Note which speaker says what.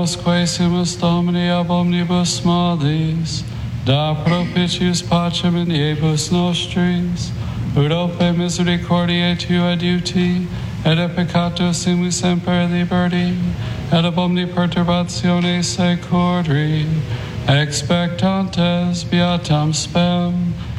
Speaker 1: Quae sumus Domini ab omnibus malis, da propitius pacem in iebus nostris, ut ope misericordiae tua adiuti, et a peccato sumus semper liberti, et ab omni perturbatione securi, expectantes beatam spem,